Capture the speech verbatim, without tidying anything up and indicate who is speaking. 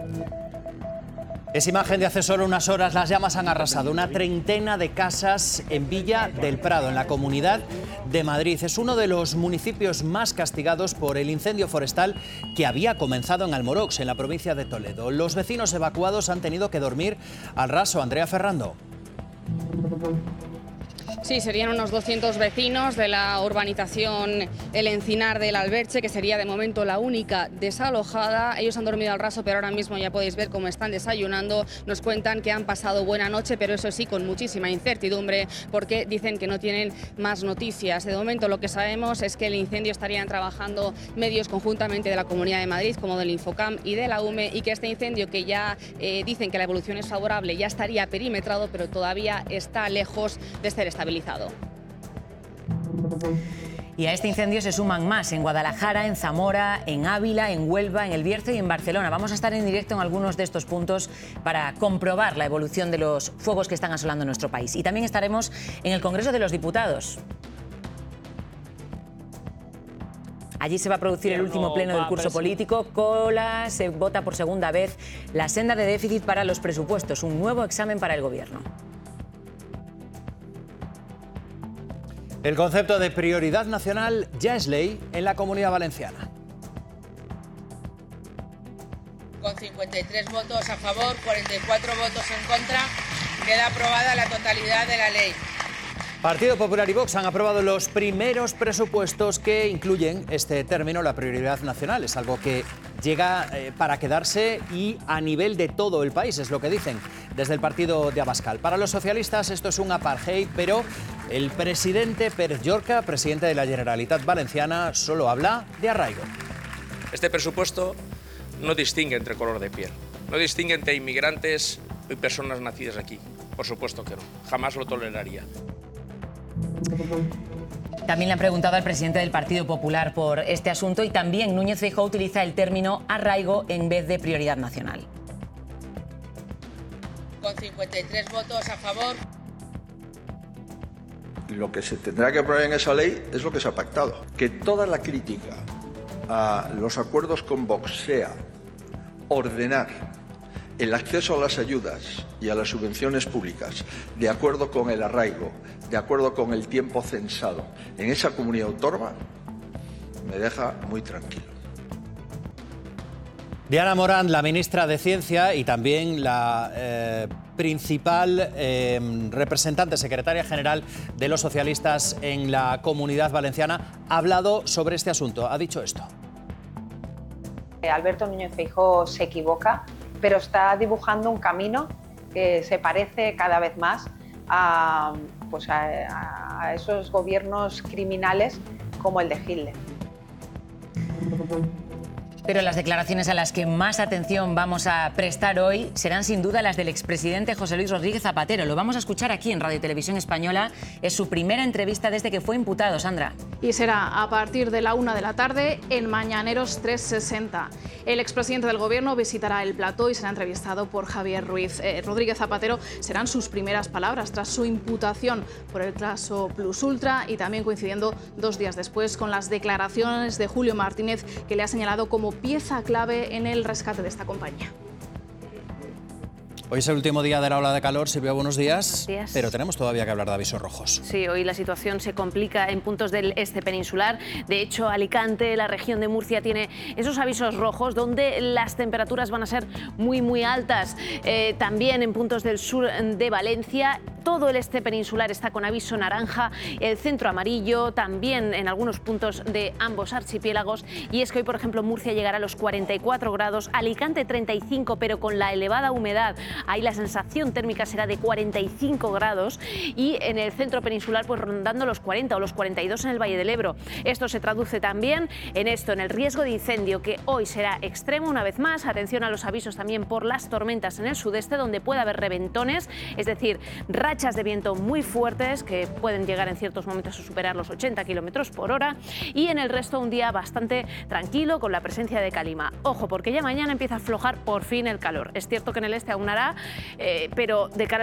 Speaker 1: Es imagen de hace solo unas horas. Las llamas han arrasado una treintena de casas en Villa del Prado, en la Comunidad de Madrid. Es uno de los municipios más castigados por el incendio forestal que había comenzado en Almorox, en la provincia de Toledo. Los vecinos evacuados han tenido que dormir al raso. Andrea Ferrando.
Speaker 2: Sí, serían unos doscientos vecinos de la urbanización El Encinar del Alberche, que sería de momento la única desalojada. Ellos han dormido al raso, pero ahora mismo ya podéis ver cómo están desayunando. Nos cuentan que han pasado buena noche, pero eso sí, con muchísima incertidumbre, porque dicen que no tienen más noticias. De momento lo que sabemos es que el incendio estarían trabajando medios conjuntamente de la Comunidad de Madrid, como del Infocam y de la U M E, y que este incendio, que ya eh, dicen que la evolución es favorable, ya estaría perimetrado, pero todavía está lejos de ser estabilizado.
Speaker 3: Y a este incendio se suman más en Guadalajara, en Zamora, en Ávila, en Huelva, en El Bierzo y en Barcelona. Vamos a estar en directo en algunos de estos puntos para comprobar la evolución de los fuegos que están asolando nuestro país. Y también estaremos en el Congreso de los Diputados. Allí se va a producir el último pleno del curso político. Cola, se vota por segunda vez la senda de déficit para los presupuestos, un nuevo examen para el Gobierno.
Speaker 1: El concepto de prioridad nacional ya es ley en la Comunidad Valenciana.
Speaker 4: Con cincuenta y tres votos a favor, cuarenta y cuatro votos en contra, queda aprobada la totalidad de la ley.
Speaker 1: Partido Popular y Vox han aprobado los primeros presupuestos que incluyen este término, la prioridad nacional. Es algo que llega eh, para quedarse y a nivel de todo el país, es lo que dicen desde el partido de Abascal. Para los socialistas esto es un apartheid, pero el presidente Pérez Llorca, presidente de la Generalitat Valenciana, solo habla de arraigo.
Speaker 5: Este presupuesto no distingue entre color de piel, no distingue entre inmigrantes y personas nacidas aquí. Por supuesto que no, jamás lo toleraría.
Speaker 3: También le han preguntado al presidente del Partido Popular por este asunto y también Núñez Feijóo utiliza el término arraigo en vez de prioridad nacional.
Speaker 4: Con cincuenta y tres votos a favor.
Speaker 6: Lo que se tendrá que poner en esa ley es lo que se ha pactado. Que toda la crítica a los acuerdos con Vox sea ordenar el acceso a las ayudas y a las subvenciones públicas de acuerdo con el arraigo, de acuerdo con el tiempo censado en esa comunidad autónoma, me deja muy tranquilo.
Speaker 1: Diana Morant, la ministra de Ciencia y también la eh, principal eh, representante, secretaria general de los socialistas en la Comunidad Valenciana, ha hablado sobre este asunto. Ha dicho esto.
Speaker 7: Alberto Núñez Feijóo se equivoca, pero está dibujando un camino que se parece cada vez más a, pues a, a esos gobiernos criminales como el de Hitler.
Speaker 3: Pero las declaraciones a las que más atención vamos a prestar hoy serán sin duda las del expresidente José Luis Rodríguez Zapatero. Lo vamos a escuchar aquí en Radio Televisión Española. Es su primera entrevista desde que fue imputado, Sandra.
Speaker 8: Y será a partir de la una de la tarde en Mañaneros trescientos sesenta. El expresidente del Gobierno visitará el plató y será entrevistado por Javier Ruiz. Eh, Rodríguez Zapatero serán sus primeras palabras tras su imputación por el caso Plus Ultra y también coincidiendo dos días después con las declaraciones de Julio Martínez, que le ha señalado como pieza clave en el rescate de esta compañía.
Speaker 1: Hoy es el último día de la ola de calor, Silvia, buenos días,
Speaker 9: buenos días.
Speaker 1: Pero tenemos todavía que hablar de avisos rojos.
Speaker 9: Sí, hoy la situación se complica en puntos del este peninsular. De hecho, Alicante, la región de Murcia, tiene esos avisos rojos donde las temperaturas van a ser muy, muy altas. Eh, también en puntos del sur de Valencia. Todo el este peninsular está con aviso naranja, el centro amarillo, también en algunos puntos de ambos archipiélagos. Y es que hoy, por ejemplo, Murcia llegará a los cuarenta y cuatro grados, Alicante treinta y cinco, pero con la elevada humedad, ahí la sensación térmica será de cuarenta y cinco grados. Y en el centro peninsular, pues rondando los cuarenta o los cuarenta y dos en el Valle del Ebro. Esto se traduce también en esto, en el riesgo de incendio, que hoy será extremo una vez más. Atención a los avisos también por las tormentas en el sudeste, donde puede haber reventones, es decir, rachas de viento muy fuertes que pueden llegar en ciertos momentos a superar los ochenta kilómetros por hora. Y en el resto un día bastante tranquilo con la presencia de calima. Ojo, porque ya mañana empieza a aflojar por fin el calor. Es cierto que en el este aún hará, eh, pero de cara